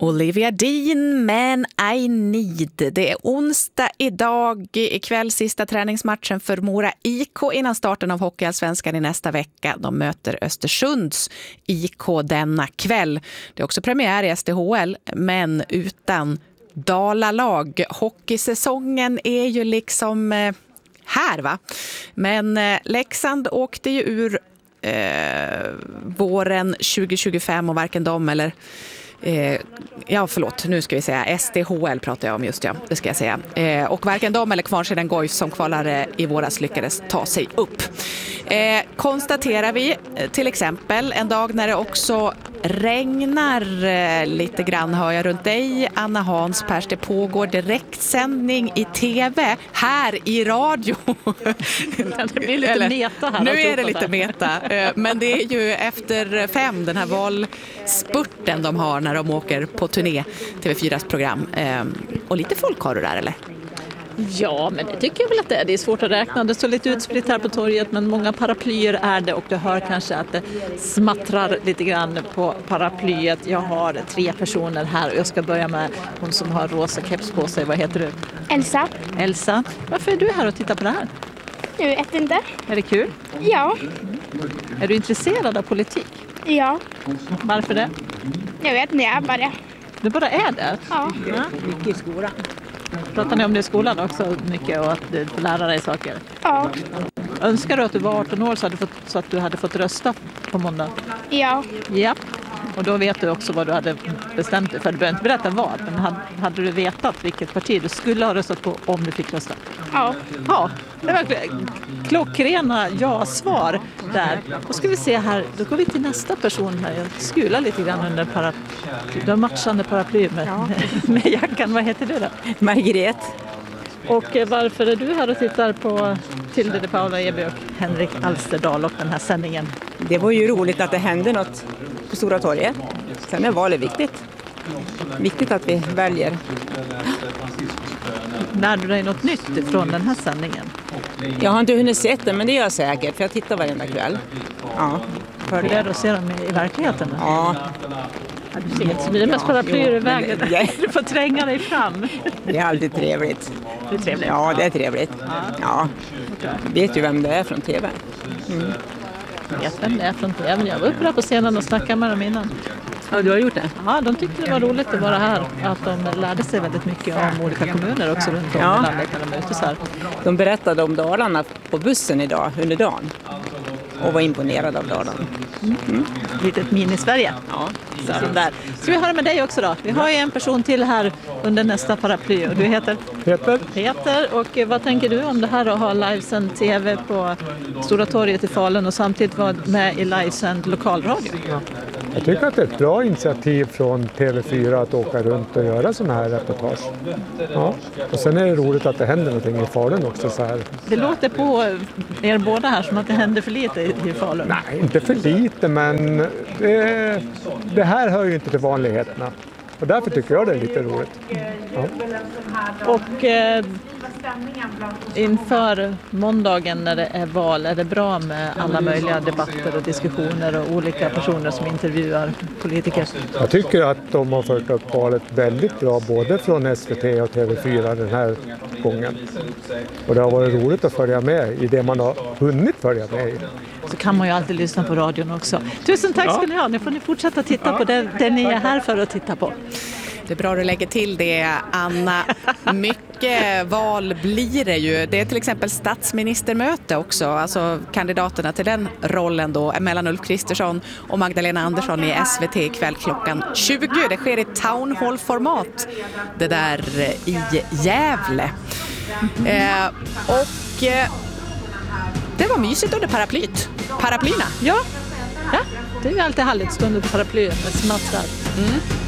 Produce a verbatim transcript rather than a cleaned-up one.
Olivia Dean, Man I Need. Det är onsdag idag, ikväll sista träningsmatchen för Mora I K innan starten av Hockeyallsvenskan i nästa vecka. De möter Östersunds I K denna kväll. Det är också premiär i S D H L, men utan Dalalag. Hockeysäsongen är ju liksom eh, här va? Men eh, Leksand åkte ju ur eh, våren tjugo tjugofem och varken de eller Eh, ja, förlåt, nu ska vi säga S D H L pratar jag om just ja, det ska jag säga. Eh, och varken de eller Kvarnsheden Goif som kvalare i våras lyckades ta sig upp. Eh, konstaterar vi till exempel en dag när det också regnar eh, lite grann, hör jag runt dig, Anna Hanspärs. Det pågår direktsändning i tv här i radio. Det blir lite Eller, meta här. Nu är det lite meta, eh, men det är ju efter fem, den här valspurten de har när de åker på turné, T V fyras program. Eh, och lite folk har du där, eller? Ja, men det tycker jag väl att det är. Det är svårt att räkna. Det står lite utspritt här på torget, men många paraplyer är det. Och du hör kanske att det smattrar lite grann på paraplyet. Jag har tre personer här och jag ska börja med hon som har rosa keps på sig. Vad heter du? Elsa. Elsa. Varför är du här och tittar på det här? Jag vet inte. Är det kul? Ja. Är du intresserad av politik? Ja. Varför det? Jag vet inte, jag är bara det. Du bara är det? Ja. Ja. Mycket i skolan. Pratar ni om det i skolan också mycket och att du får lära dig saker? Ja. Önskar du att du var arton år så, hade fått, så att du hade fått rösta på måndag? Ja. Ja. Och då vet du också vad du hade bestämt dig för. Du behöver inte berätta vad, men hade, hade du vetat vilket parti du skulle ha röstat på om du fick rösta? Ja. Ja, det var klockrena ja-svar där. Då ska vi se här, då går vi till nästa person här. Jag skular lite grann under paraply. Du har matchande paraply med, ja. med jackan. Vad heter du då? Margret. Och varför är du här och tittar på Tilde de Paula Eby och Henrik Alsterdal och den här sändningen? Det var ju roligt att det hände något på Stora torget. Sen är valet viktigt. Viktigt att vi väljer. Lär du dig något nytt från den här sändningen? Jag har inte hunnit se den, men det gör jag säkert. För jag tittar varenda kväll. Ja. Hur är det att se dem i verkligheten? Ja. Du ser inte så blir det mest paraplyer i vägen. Ja. Du får tränga dig fram. Det är alltid trevligt. Det är trevligt? Ja, det är trevligt. Ja. Vet ju vem det är från tv. Mm. Jag vet vem det är från tv. Jag var uppe där på scenen och snackade med dem innan. Ja, du har gjort det? Ja, de tyckte det var roligt att vara här. Att de lärde sig väldigt mycket om olika kommuner också runt om ja. i landet när de är ute så här. De berättade om Dalarna på bussen idag under dagen. Och var imponerad av Dalarna. Mm. Mm. Litet mini-Sverige. Ja. Så där. Ska vi höra med dig också då? Vi har ju en person till här under nästa paraply. Och du heter? Peter. Peter. Och vad tänker du om det här att ha livesänd tv på Stora torget i Falun och samtidigt vara med i livesänd lokalradio? Ja. Jag tycker att det är ett bra initiativ från T V fyra att åka runt och göra sådana här reportage. Ja. Och sen är det roligt att det händer någonting i Falun också så här. Det låter på er båda här som att det händer för lite i Falun. Nej, inte för lite, men det, det här hör ju inte till vanligheterna. Och därför tycker jag det är lite roligt. Ja. Och eh, inför måndagen när det är val, är det bra med alla möjliga debatter och diskussioner och olika personer som intervjuar politiker? Jag tycker att de har fört upp valet väldigt bra, både från S V T och T V fyra den här gången. Och det har varit roligt att följa med i det man har hunnit följa med i. Så kan man ju alltid lyssna på radion också. Tusen tack ska ni ha. Nu får ni fortsätta titta på det, det ni är här för att titta på. Det är bra att du lägger till det, Anna. Mycket val blir det ju. Det är till exempel statsministermöte också. Alltså kandidaterna till den rollen då mellan Ulf Kristersson och Magdalena Andersson i S V T ikväll klockan tjugo. Det sker i Town Hall-format. Det där i Gävle. Eh, och eh, det var mysigt under paraplyt. Paraplyna. Ja, ja. Det är ju alltid härligt stund under paraplyet med smattrar. Mm.